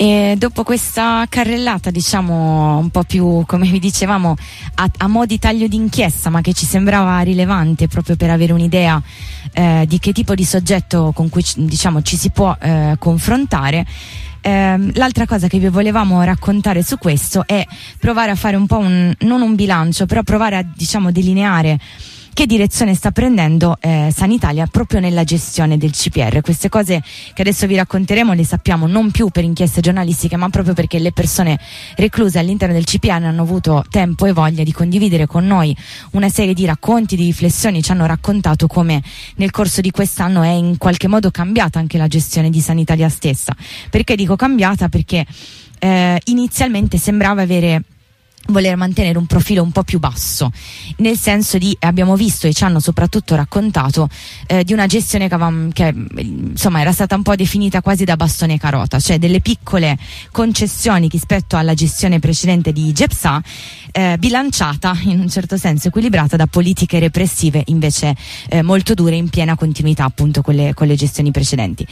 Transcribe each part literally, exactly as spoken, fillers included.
E dopo questa carrellata, diciamo un po' più, come vi dicevamo, a, a mo' di taglio d'inchiesta, ma che ci sembrava rilevante proprio per avere un'idea eh, di che tipo di soggetto con cui diciamo ci si può eh, confrontare, eh, l'altra cosa che vi volevamo raccontare su questo è provare a fare un po' un, non un bilancio, però provare a diciamo delineare che direzione sta prendendo eh, Sanitalia proprio nella gestione del C P R. Queste cose che adesso vi racconteremo le sappiamo non più per inchieste giornalistiche, ma proprio perché le persone recluse all'interno del C P R hanno avuto tempo e voglia di condividere con noi una serie di racconti, di riflessioni. Ci hanno raccontato come nel corso di quest'anno è in qualche modo cambiata anche la gestione di Sanitalia stessa. Perché dico cambiata? Perché eh, inizialmente sembrava avere voler mantenere un profilo un po' più basso, nel senso di, abbiamo visto e ci hanno soprattutto raccontato eh, di una gestione che, avevamo, che insomma era stata un po' definita quasi da bastone e carota, cioè delle piccole concessioni rispetto alla gestione precedente di GEPSA, eh, bilanciata in un certo senso, equilibrata da politiche repressive invece eh, molto dure, in piena continuità appunto con le, con le gestioni precedenti.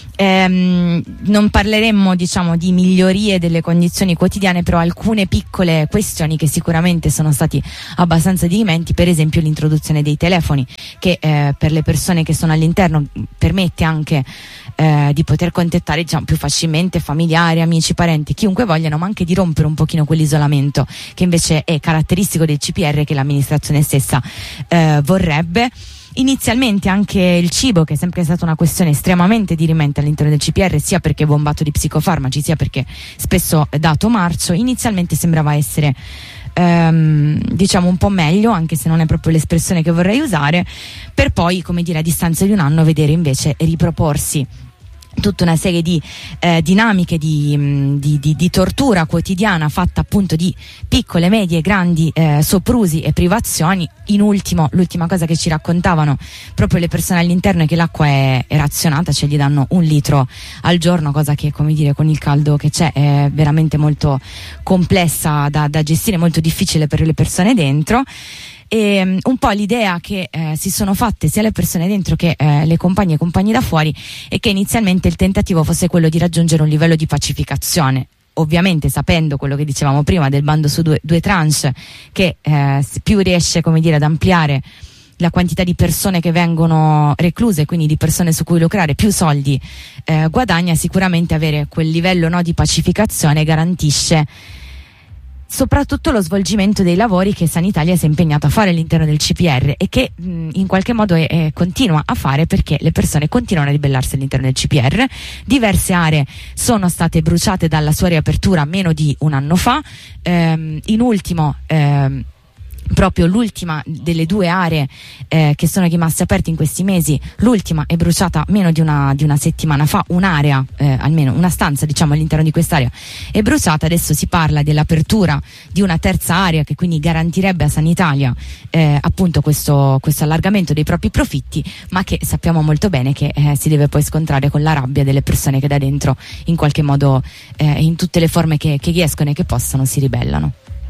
Ehm, non parleremmo diciamo di migliorie delle condizioni quotidiane, però alcune piccole questioni che sicuramente sono stati abbastanza dirimenti, per esempio l'introduzione dei telefoni che eh, per le persone che sono all'interno permette anche eh, di poter contattare diciamo più facilmente familiari, amici, parenti, chiunque vogliano, ma anche di rompere un pochino quell'isolamento che invece è caratteristico del C P R, che l'amministrazione stessa eh, vorrebbe. Inizialmente anche il cibo, che è sempre stata una questione estremamente dirimente all'interno del C P R, sia perché bombato di psicofarmaci sia perché spesso dato marcio, inizialmente sembrava essere ehm, diciamo un po' meglio, anche se non è proprio l'espressione che vorrei usare, per poi, come dire, a distanza di un anno vedere invece riproporsi tutta una serie di eh, dinamiche di, di, di, di tortura quotidiana fatta appunto di piccole, medie, grandi eh, soprusi e privazioni. In ultimo, l'ultima cosa che ci raccontavano proprio le persone all'interno è che l'acqua è, è razionata, cioè gli danno un litro al giorno, cosa che, come dire, con il caldo che c'è è veramente molto complessa da, da gestire, molto difficile per le persone dentro. E um, un po' l'idea che eh, si sono fatte sia le persone dentro che eh, le compagne e compagni da fuori è che inizialmente il tentativo fosse quello di raggiungere un livello di pacificazione, ovviamente sapendo quello che dicevamo prima del bando su due, due tranche, che eh, più riesce, come dire, ad ampliare la quantità di persone che vengono recluse, quindi di persone su cui lucrare, più soldi eh, guadagna. Sicuramente avere quel livello no, di pacificazione garantisce soprattutto lo svolgimento dei lavori che Sanitalia si è impegnata a fare all'interno del C P R e che mh, in qualche modo è, è, continua a fare, perché le persone continuano a ribellarsi all'interno del C P R. Diverse aree sono state bruciate dalla sua riapertura meno di un anno fa, ehm, in ultimo ehm, proprio l'ultima delle due aree eh, che sono rimaste aperte in questi mesi, l'ultima è bruciata meno di una, di una settimana fa, un'area, eh, almeno una stanza diciamo all'interno di quest'area è bruciata. Adesso si parla dell'apertura di una terza area che quindi garantirebbe a Sanitalia eh, appunto questo, questo allargamento dei propri profitti, ma che sappiamo molto bene che eh, si deve poi scontrare con la rabbia delle persone che da dentro in qualche modo eh, in tutte le forme che, che riescono e che possano si ribellano.